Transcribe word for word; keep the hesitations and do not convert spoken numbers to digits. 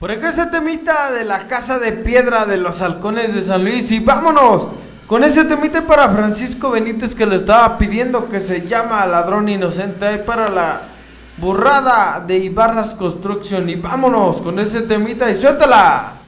Por acá ese temita de la casa de piedra de los halcones de San Luis. Y vámonos con ese temita para Francisco Benítez, que lo estaba pidiendo, que se llama Ladrón Inocente. Ahí para la burrada de Ibarras Construction. Y vámonos con ese temita y suéltala.